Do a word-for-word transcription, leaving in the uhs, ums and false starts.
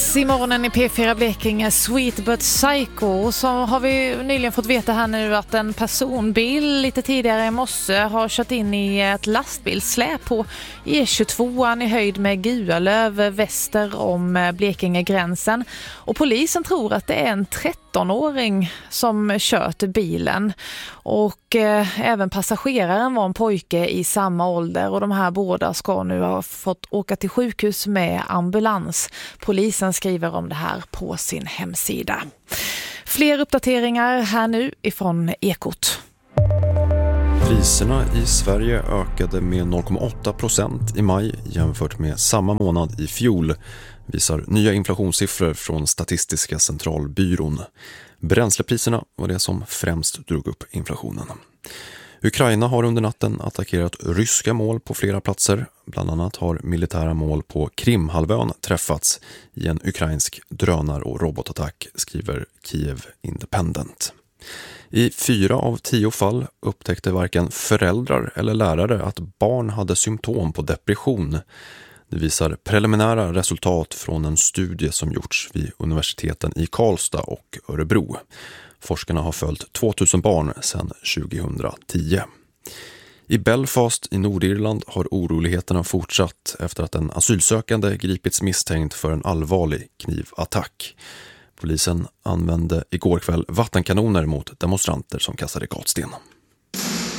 Kiss i morgonen i P fyra Blekinge, Sweet But Psycho. Så har vi nyligen fått veta här nu att en personbil lite tidigare i morse har kört in i ett lastbilssläp på E tjugotvå i höjd med Gualöv väster om Blekinge-gränsen. Och polisen tror att det är en trettonåring som kört bilen. Och eh, även passageraren var en pojke i samma ålder, och de här båda ska nu ha fått åka till sjukhus med ambulans. Polisen skriver om det här på sin hemsida. Fler uppdateringar här nu ifrån Ekot. Priserna i Sverige ökade med noll komma åtta procent i maj jämfört med samma månad i fjol, visar nya inflationssiffror från Statistiska centralbyrån. Bränslepriserna var det som främst drog upp inflationen. Ukraina har under natten attackerat ryska mål på flera platser. Bland annat har militära mål på Krimhalvön träffats i en ukrainsk drönar- och robotattack, skriver Kiev Independent. I fyra av tio fall upptäckte varken föräldrar eller lärare att barn hade symptom på depression. Det visar preliminära resultat från en studie som gjorts vid universiteten i Karlstad och Örebro. Forskarna har följt tvåtusen barn sedan tjugohundratio. I Belfast i Nordirland har oroligheterna fortsatt efter att en asylsökande gripits misstänkt för en allvarlig knivattack. Polisen använde igår kväll vattenkanoner mot demonstranter som kastade gatsten.